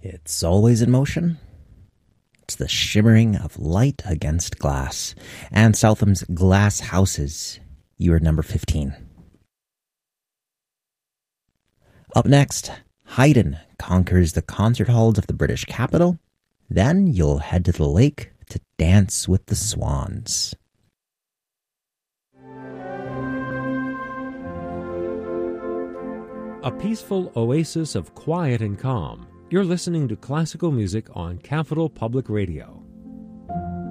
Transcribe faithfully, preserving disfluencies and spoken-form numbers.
It's always in motion. It's the shimmering of light against glass. Anne Southam's Glass Houses. You are number fifteen. Up next, Haydn conquers the concert halls of the British capital. Then you'll head to the lake to dance with the swans. A peaceful oasis of quiet and calm. You're listening to classical music on Capital Public Radio.